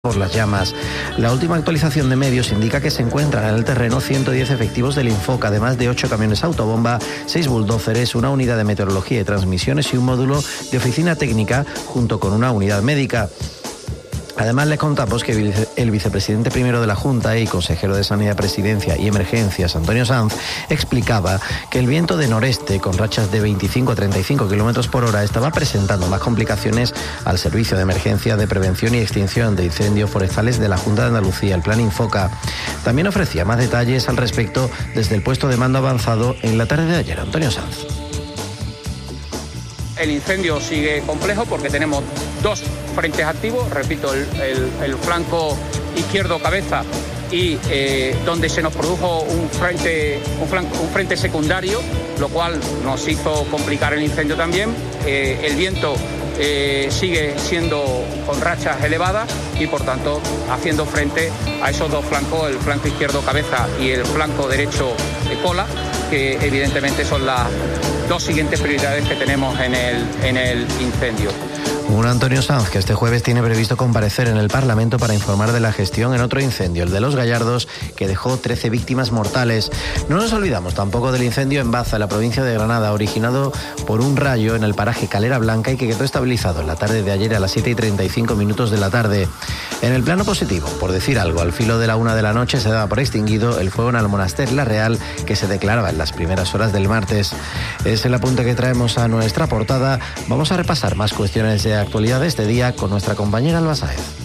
por las llamas. La última actualización de medios indica que se encuentran en el terreno 110 efectivos del Infoca, además de 8 camiones autobomba, 6 bulldóceres, una unidad de meteorología y transmisiones y un módulo de oficina técnica junto con una unidad médica. Además, les contamos que el vicepresidente primero de la Junta y consejero de Sanidad, Presidencia y Emergencias, Antonio Sanz, explicaba que el viento de noreste, con rachas de 25 a 35 kilómetros por hora, estaba presentando más complicaciones al Servicio de Emergencia de Prevención y Extinción de Incendios Forestales de la Junta de Andalucía, el Plan Infoca. También ofrecía más detalles al respecto desde el puesto de mando avanzado en la tarde de ayer. Antonio Sanz. El incendio sigue complejo porque tenemos dos frentes activos, repito, el flanco izquierdo cabeza y donde se nos produjo un frente secundario, lo cual nos hizo complicar el incendio también. El viento sigue siendo con rachas elevadas y por tanto haciendo frente a esos dos flancos, el flanco izquierdo cabeza y el flanco derecho cola, que evidentemente son las dos siguientes prioridades que tenemos en el incendio. Un Antonio Sanz que este jueves tiene previsto comparecer en el Parlamento para informar de la gestión en otro incendio, el de Los Gallardos, que dejó 13 víctimas mortales. No nos olvidamos tampoco del incendio en Baza, en la provincia de Granada, originado por un rayo en el paraje Calera Blanca y que quedó estabilizado en la tarde de ayer a las 7:35 de la tarde. En el plano positivo, por decir algo, al filo de la 1 de la noche se daba por extinguido el fuego en Almonaster La Real, que se declaraba en las primeras horas del martes. Es el apunte que traemos a nuestra portada. Vamos a repasar más cuestiones de actualidad de este día con nuestra compañera Alba Sáez.